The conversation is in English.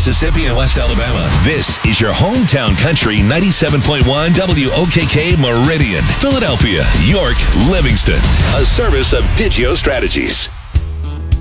Mississippi, and West Alabama. This is your hometown country 97.1 WOKK Meridian, Philadelphia, York, Livingston. A service of Digio Strategies.